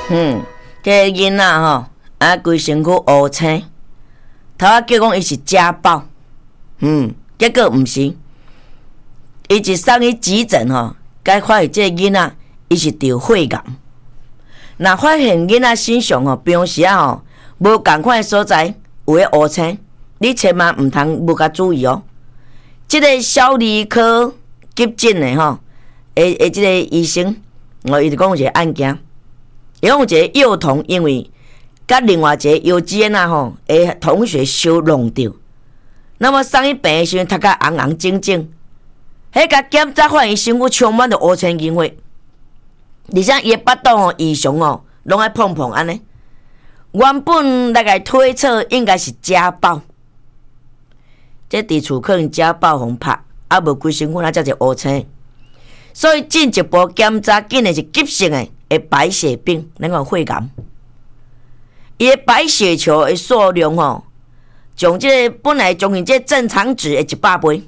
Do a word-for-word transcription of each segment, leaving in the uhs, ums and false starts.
嗯，这个囡仔吼，啊，规身躯乌青，头仔叫讲伊是家暴，嗯，结果毋是，伊一送去急诊吼，才发现这个囡仔伊是得血癌。若发现囡仔身上吼，平时啊吼，无共款所在有迄乌青，你千万毋通无甲注意哦。即、这个小儿科急诊的吼，诶诶，即个医生，哦，伊就讲有一个案件，伊讲有一个幼童因为甲另外一个幼稚园啊吼，诶同学相弄着，那么送去病的时阵，头壳红红肿肿，迄甲检查发现伊身躯充满着乌青经血，而且伊的腹肚吼异常哦，拢爱碰碰安尼。原本大概推测应该是家暴，这伫厝可能家暴互拍，啊无规身躯啊才是乌青，所以进一步检查，竟然是急性的的白血病，咱讲血癌。伊的白血球的数量吼，从这个本来将近这正常值的一百倍，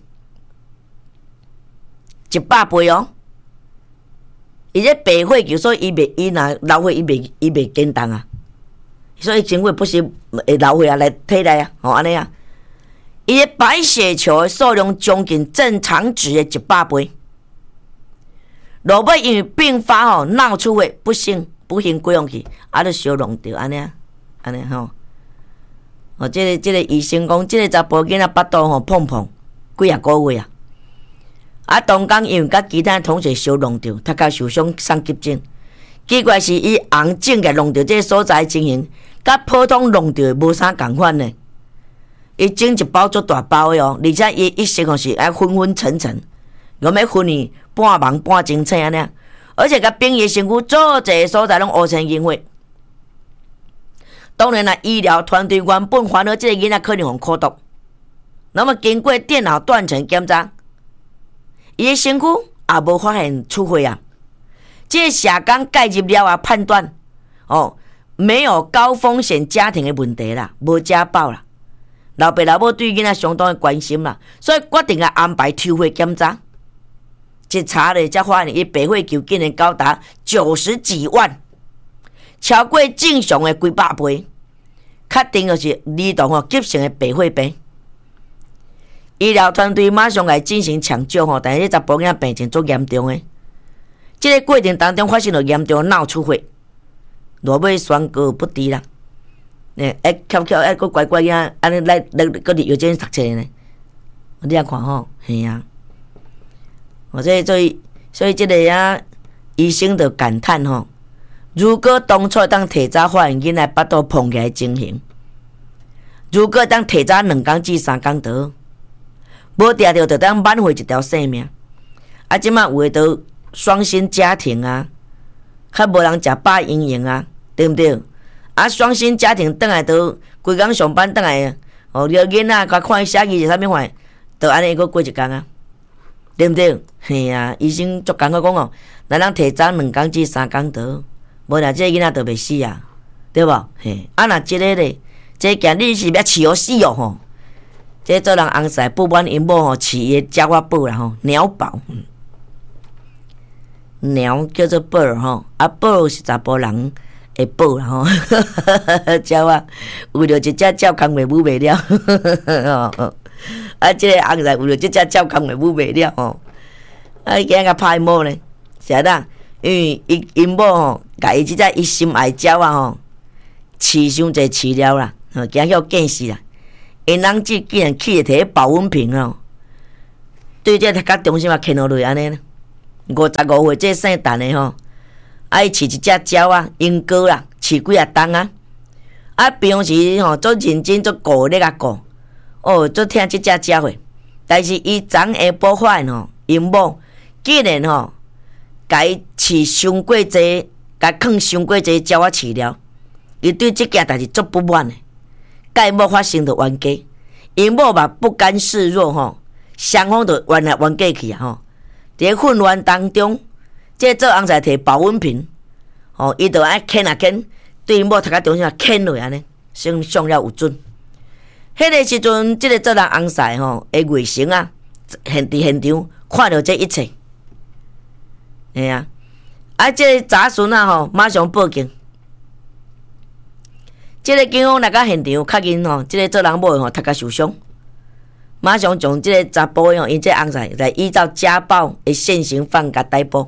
一百倍哦。伊这白血球，所以伊袂伊若流血，伊袂伊袂简单啊。所以经过不是会流血啊，来体内啊，吼安尼啊。伊的白血球的数量将近正常值的一百倍。落尾因为并发吼闹出血，不幸不幸过上去，啊，就烧弄着安尼啊，安尼吼。哦，即、这个即、这个医生讲，即、这个查甫囡仔腹肚吼碰碰几啊个月啊。啊，当天因为甲其他同学烧弄着，头壳受伤送急诊。奇怪是伊红肿个弄着这个所在情形，甲普通弄着无啥共款呢。伊整一包足大包的哦，而且伊一时吼是爱昏昏沉沉，有要昏去半梦半清醒安尼，而且甲病伊身躯足侪所在拢乌青经血。当然啦，医疗团队原本怀疑这个囡仔可能用苦毒，那么经过电脑断层检查，伊的身躯也无发现出血啊。这社工介入了啊，判断哦，没有高风险家庭的问题啦，无家暴啦，老爸老母对囡仔相当的关心啦，所以决定啊安排抽血检查。一查咧，才发现伊白血球竟然高达九十几万，超过正常的几百倍，确定就是儿童吼急性的白血病。医疗团队马上来进行抢救吼，但是这查甫囡仔病情足严重的。这个过程当中发生了严重脑出血，落尾宣告不治啦。诶，哎，巧巧哎，个乖乖仔安尼来来个伫幼稚园读册呢。你啊看吼，系啊。我所以所以所以这个啊，医生就感叹吼，如果当初当提早发现囡仔腹肚膨起来情形，如果当提早两工至三工得，无定着就当挽回一条性命。啊，即马有诶都。双薪家庭啊，较无人食饱营养啊，对不对？啊，双薪家庭倒来都规工上班倒来，哦，了囡仔甲看伊写字是啥物款，都安尼个过一工啊，对不对？嘿啊，医生足工个讲哦，咱人提早两工至三工得，无然这个囡仔都袂死啊，对无？嘿，啊若即个咧，这今日是要饲互死哦吼，这做人翁婿不满因某吼饲伊的鸟仔宝啦吼，鸟宝。嗯鸟叫做宝儿吼，啊宝是查甫人的宝啦吼，鸟啊，为了一只鸟空袂母袂了，啊，这个翁婿为了这只鸟空袂母袂了吼，啊，伊惊甲拍某呢，是啊啦，因为因因某吼，甲伊这只伊心爱鸟啊吼，饲伤济饲了啦，吼，惊叫见死啦，因人即竟然去摕保温瓶哦，对这较中心啊牵落去安尼呢。五十五岁这姓陈的吼，啊伊饲一只鸟啊，英哥啦，饲几啊冬啊，啊平时吼足认真足顾咧甲顾，哦足听即只鸟话，但是伊昨下晡发现吼，因某竟然吼，甲伊饲伤过济，甲囥伤过济鸟仔饲了，伊对即件代志足不满的，甲因某发生着冤家，因某嘛不甘示弱吼，双方就冤来冤家去啊吼。伫混乱当中，这做翁婿摕保温瓶，吼，伊就爱牵啊牵，对因某头壳中心啊牵落安尼，算上了有准。迄个时阵，即、这个做人翁婿吼，的外甥啊，现伫现场看到这一切，哎啊，啊，这个查孙啊吼，马上报警， 即个警方来到现场，确认吼，即个做人某吼头壳受伤，马上将即个查甫吼，因这翁婿来依照家暴的现行犯甲逮捕。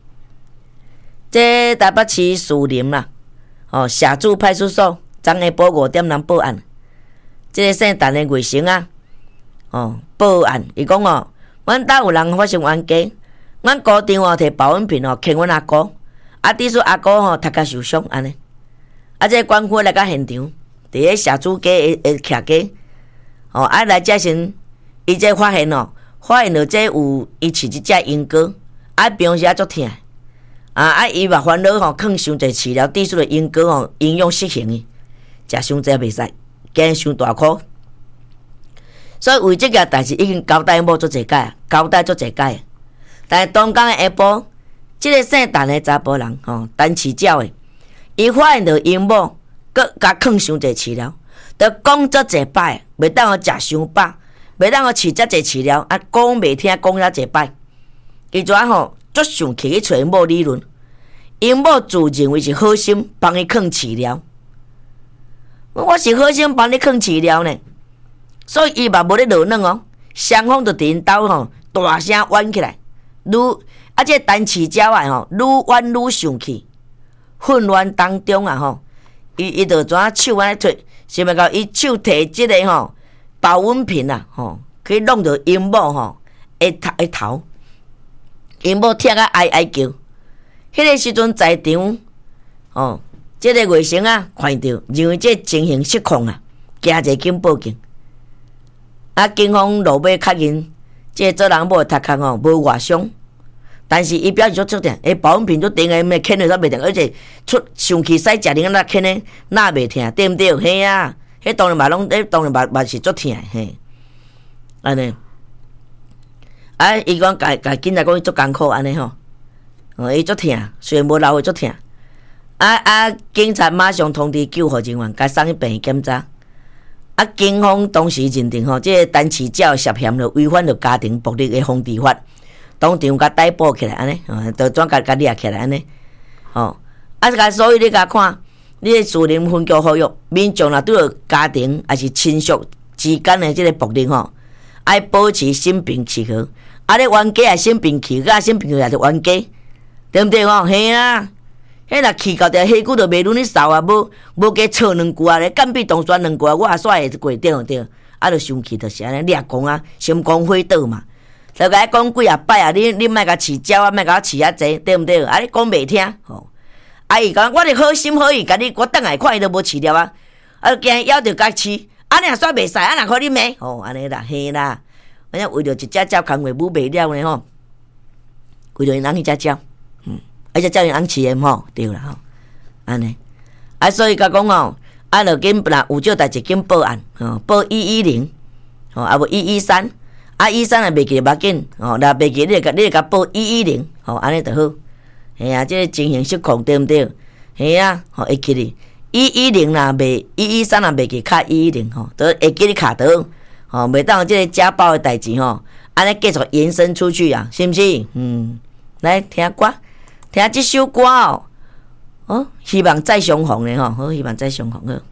这台北市树林啦，哦，社主派出所昨下晡五点人报案，即个姓陈的卫生啊，哦，报案，伊讲哦，阮兜有人发生冤家，阮姑丈哦摕保温瓶哦牵阮阿姑，啊，滴说阿姑吼头壳受伤安尼，啊，这官府来到现场，伫咧社主家的的徛家，哦，啊来才先，伊这发现哦，发现到这有伊饲一只鹦哥，啊，平时啊足疼。啊啊！伊嘛烦恼吼，囥伤济饲料，滴数的鹦哥吼，营养失衡的，食伤济袂使，惊伤大苦。所以为即件代志已经交代某足济届，交代足济届。但是当天的下晡，即、这个姓陈的查甫人吼，单饲鸟的，伊发现到因某，佮甲囥伤济饲料，着讲足济摆，袂当互食伤饱，袂当互饲遮济饲料，啊讲袂听，讲遐济摆，伊怎吼？足生气去找因某理论，因某自认为是好心帮伊囥饲料，我是好心帮你囥饲料呢，所以伊嘛无咧落软哦，双方就伫因兜吼大声冤起来，愈啊这单饲鸟啊吼，愈冤愈生气，混乱当中啊吼，伊伊就怎啊手安尼摕，想要到伊手摕即个吼保温瓶啊吼，去弄到因某吼的头的头。因某疼啊哀哀叫，迄个时阵在场哦，即、这个卫生啊看到，认为这情形失控啊，加一紧报警。啊，警方落尾确认，即、这个做人某头壳吼无外伤，但是伊表示足出疼，伊保温瓶足顶个，咪牵着煞袂疼，而且出生气使食零那牵的那袂疼，对毋对？嘿啊，迄当然嘛拢，迄当然嘛嘛是足疼嘿，安尼。啊！伊讲家家囡仔讲伊足艰苦安尼吼，哦，伊足疼，虽然无流血足疼。啊啊！警察马上通知救护人员，甲送去病院检查。啊，警方当时认定吼，即、这个单饲鸟涉嫌了违反了家庭暴力的防治法，当场甲逮捕起来安尼，哦，就转甲甲掠起来安尼。哦，啊，甲所以你甲看，你的树林分局呼吁民众若拄着家庭还是亲属之间的即个暴力吼，爱保持心平气和。啊！你冤家也心平气和，心平气和也是冤家，对毋对吼？嘿啊！迄若气到着下骨，就袂轮你扫啊！无无加吵两句啊！咧干比当选两句啊！我也煞会过对毋对？啊，就生气就是安尼掠讲啊，心肝火倒嘛。就甲伊讲几啊摆啊！你你莫甲饲鸟啊，莫甲我饲遐济，对毋对？啊，你讲袂听吼！啊，伊讲我咧好心好意，甲你我等下看伊都无饲了啊！啊，惊伊咬着甲饲，安尼也煞袂使，啊，若可你骂吼，安尼啦，嘿啦。安尼为着一只鸟空话母袂了呢吼，为着因翁迄只鸟，嗯，而且叫因翁饲的吼，对啦吼，安尼，啊，所以甲讲吼，啊，就紧若有少代志紧报案，吼，报一一零，吼，啊无一一三，啊一三也袂记无要紧，吼，若袂记你就你就甲报一一零，吼，安尼就好，嘿啊，即个情形失控对毋对？嘿啊，吼，会记哩，一一零若袂一一三若袂记卡一一零吼，都会记你卡倒。哦，袂当即个家暴的代志吼，安尼继续延伸出去啊，是毋是？嗯，来听歌，听即首歌哦，哦，希望再相逢咧吼，好，希望再相逢好。